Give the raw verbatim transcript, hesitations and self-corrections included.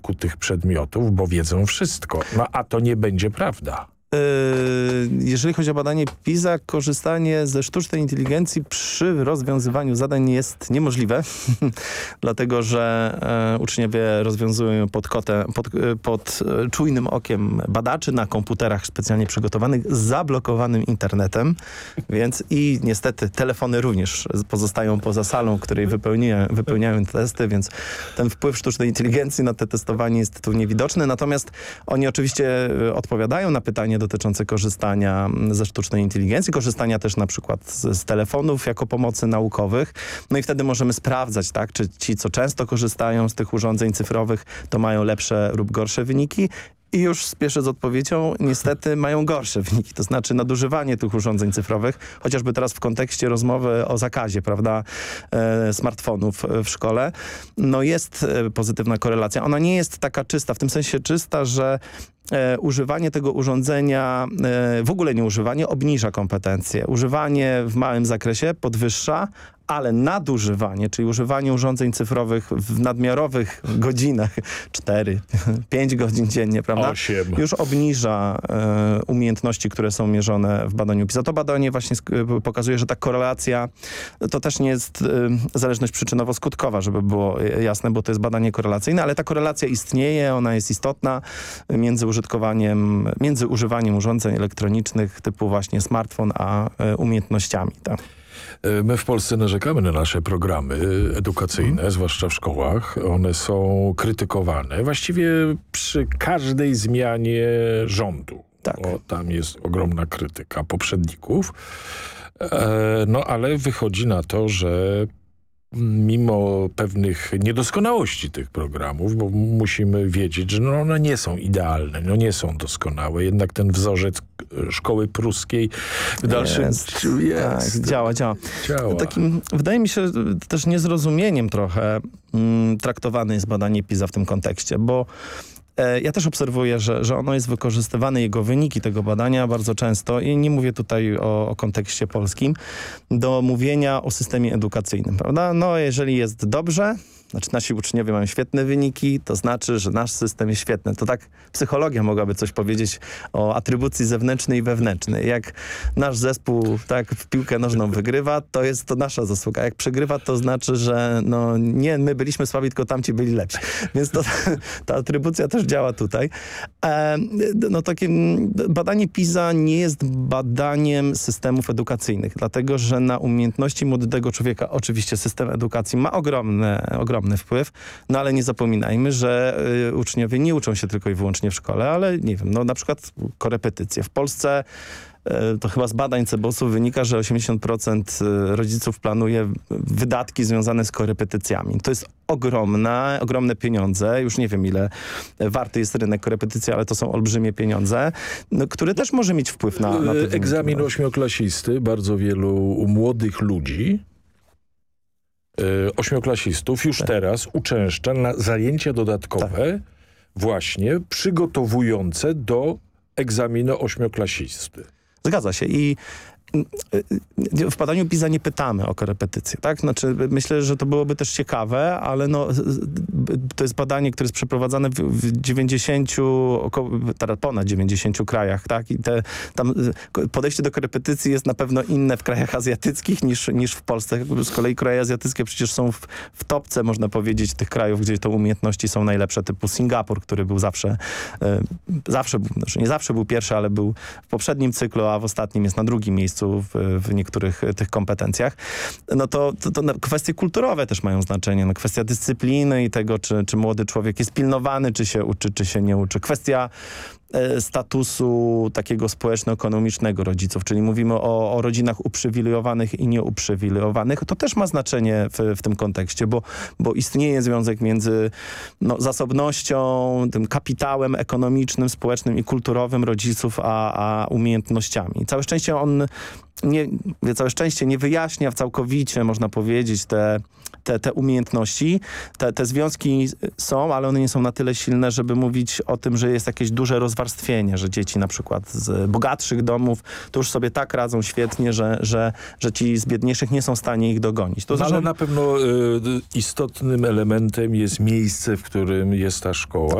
wokół tych przedmiotów, bo wiedzą wszystko. No a to nie będzie prawda. Jeżeli chodzi o badanie PISA, korzystanie ze sztucznej inteligencji przy rozwiązywaniu zadań jest niemożliwe, dlatego że e, uczniowie rozwiązują pod, kotę, pod, pod czujnym okiem badaczy na komputerach specjalnie przygotowanych z zablokowanym internetem, więc i niestety telefony również pozostają poza salą, w której wypełniają, wypełniają testy, więc ten wpływ sztucznej inteligencji na te testowanie jest tu niewidoczny, natomiast oni oczywiście odpowiadają na pytanie dotyczące korzystania ze sztucznej inteligencji, korzystania też na przykład z, z telefonów jako pomocy naukowych. No i wtedy możemy sprawdzać, tak, czy ci, co często korzystają z tych urządzeń cyfrowych, to mają lepsze lub gorsze wyniki. I już spieszę z odpowiedzią, niestety mają gorsze wyniki, to znaczy nadużywanie tych urządzeń cyfrowych, chociażby teraz w kontekście rozmowy o zakazie, prawda, e, smartfonów w szkole, no jest e, pozytywna korelacja. Ona nie jest taka czysta, w tym sensie czysta, że E, używanie tego urządzenia, e, w ogóle nie używanie, obniża kompetencje. Używanie w małym zakresie podwyższa, ale nadużywanie, czyli używanie urządzeń cyfrowych w nadmiarowych godzinach, cztery, pięć godzin dziennie, prawda? osiem. Już obniża e, umiejętności, które są mierzone w badaniu PISA. To badanie właśnie sk- pokazuje, że ta korelacja to też nie jest e, zależność przyczynowo-skutkowa, żeby było jasne, bo to jest badanie korelacyjne, ale ta korelacja istnieje, ona jest istotna między użytkowaniem, między używaniem urządzeń elektronicznych typu właśnie smartfon, a e, umiejętnościami, tak? My w Polsce narzekamy na nasze programy edukacyjne, hmm. zwłaszcza w szkołach. One są krytykowane właściwie przy każdej zmianie rządu. Tak. Bo tam jest ogromna krytyka poprzedników. E, no ale wychodzi na to, że mimo pewnych niedoskonałości tych programów, bo musimy wiedzieć, że no one nie są idealne, no nie są doskonałe. Jednak ten wzorzec szkoły pruskiej w dalszym jest, jest. Tak, działa, działa. działa. Takim, wydaje mi się, też niezrozumieniem trochę mm, traktowane jest badanie PISA w tym kontekście, bo ja też obserwuję, że, że ono jest wykorzystywane, jego wyniki tego badania bardzo często, i nie mówię tutaj o, o kontekście polskim, do mówienia o systemie edukacyjnym, prawda? No jeżeli jest dobrze, znaczy nasi uczniowie mają świetne wyniki, to znaczy, że nasz system jest świetny. To tak psychologia mogłaby coś powiedzieć o atrybucji zewnętrznej i wewnętrznej. Jak nasz zespół tak w piłkę nożną wygrywa, to jest to nasza zasługa. Jak przegrywa, to znaczy, że no nie my byliśmy słabi, tylko tamci byli lepsi. Więc to, ta atrybucja też działa tutaj. E, no takie badanie PISA nie jest badaniem systemów edukacyjnych, dlatego, że na umiejętności młodego człowieka oczywiście system edukacji ma ogromne, ogromne ogromny wpływ, no ale nie zapominajmy, że y, uczniowie nie uczą się tylko i wyłącznie w szkole, ale nie wiem, no na przykład korepetycje. W Polsce y, to chyba z badań Cebosu wynika, że osiemdziesiąt procent rodziców planuje wydatki związane z korepetycjami. To jest ogromne, ogromne pieniądze. Już nie wiem, ile warty jest rynek korepetycji, ale to są olbrzymie pieniądze, no, które też może mieć wpływ na, na te egzamin wyniki. ośmioklasisty bardzo wielu młodych ludzi ośmioklasistów już tak. teraz uczęszcza na zajęcia dodatkowe tak. właśnie przygotowujące do egzaminu ośmioklasisty. Zgadza się i w badaniu PISA nie pytamy o korepetycje, tak? Znaczy myślę, że to byłoby też ciekawe, ale no to jest badanie, które jest przeprowadzane w dziewięćdziesięciu, około, ponad dziewięćdziesięciu krajach, tak? I te, tam podejście do korepetycji jest na pewno inne w krajach azjatyckich niż, niż w Polsce. Z kolei kraje azjatyckie przecież są w, w topce, można powiedzieć, tych krajów, gdzie te umiejętności są najlepsze, typu Singapur, który był zawsze, e, zawsze był, znaczy nie zawsze był pierwszy, ale był w poprzednim cyklu, a w ostatnim jest na drugim miejscu W, w niektórych tych kompetencjach, no to, to, to kwestie kulturowe też mają znaczenie. No kwestia dyscypliny i tego, czy, czy młody człowiek jest pilnowany, czy się uczy, czy się nie uczy. Kwestia e, statusu takiego społeczno-ekonomicznego rodziców, czyli mówimy o, o rodzinach uprzywilejowanych i nieuprzywilejowanych. To też ma znaczenie w, w tym kontekście, bo, bo istnieje związek między no, zasobnością, tym kapitałem ekonomicznym, społecznym i kulturowym rodziców, a, a umiejętnościami. Całe szczęście on nie, całe szczęście nie wyjaśnia całkowicie, można powiedzieć, te, te, te umiejętności. Te, te związki są, ale one nie są na tyle silne, żeby mówić o tym, że jest jakieś duże rozwarstwienie, że dzieci na przykład z bogatszych domów to już sobie tak radzą świetnie, że, że, że ci z biedniejszych nie są w stanie ich dogonić. To no, znaczy, ale na pewno y, istotnym elementem jest miejsce, w którym jest ta szkoła.